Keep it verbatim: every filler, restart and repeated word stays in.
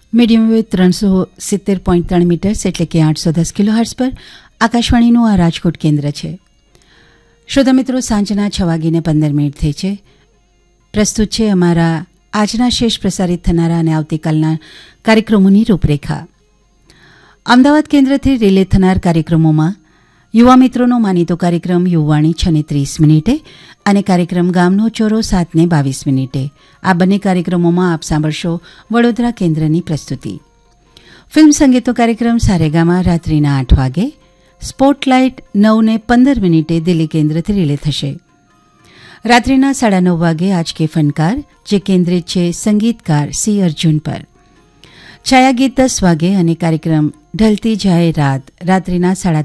Medium wave ત્રણસો સિત્તેર point ત્રણ મીટર્સ એટલે કે આઠસો દસ કિલોહર્ટ્ઝ પર આકાશવાણીનું આ રાજકોટ કેન્દ્ર છે. શ્રોતા મિત્રો, સાંજના છ વાગીને પંદર મિનિટ થઈ છે. પ્રસ્તુત છે અમારા આજના શેષ પ્રસારિત થનારા અને આવતીકાલના કાર્યક્રમોની રૂપરેખા. અમદાવાદ કેન્દ્રથી રિલે થનાર કાર્યક્રમોમાં યુવા મિત્રોનો માનીતો કાર્યક્રમ યુવાણી છ ને ત્રીસ મિનિટે અને કાર્યક્રમ ગામનો ચોરો સાત ને બાવીસ મિનિટે. આ બંને કાર્યક્રમોમાં આપ સાંભળશો વડોદરા કેન્દ્રની પ્રસ્તુતિ. ફિલ્મ સંગીતનો કાર્યક્રમ સારેગામાં રાત્રિના આઠ વાગે. સ્પોટલાઇટ નવ ને પંદર મિનિટે દિલ્હી કેન્દ્રથી રિલે થશે. રાત્રિના સાડા નવ વાગે આજ કે ફનકાર, જે કેન્દ્રિત છે સંગીતકાર સી અર્જુન પર. છાયાગીત દસ વાગે અને કાર્યક્રમ ઢલતી જાય રાત રાત્રિના સાડા